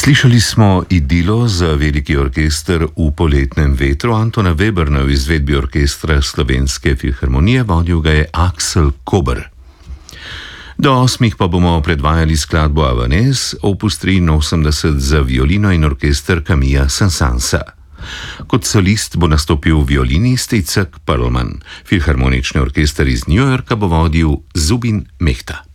Slišali smo Idilo za veliki orkester v Poletnem vetru Antona Weberna v izvedbi orkestra Slovenske filharmonije, vodil ga je Aksel Kober. Do 8 pa bomo predvajali skladbo Avanes, opus 83 za violino in orkester Camilla Saint-Sansa. Kot solist bo nastopil violinist Icek Perlman, filharmonični orkester iz New Yorka bo vodil Zubin Mehta.